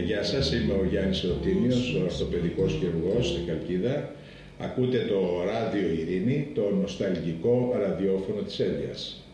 Γεια σας, είμαι ο Γιάννης Ρωτίνιος, ο ορθοπαιδικός χειρουργός στην Χαλκίδα. Ακούτε το Ράδιο Ειρήνη, το νοσταλγικό ραδιόφωνο της Ένδειας.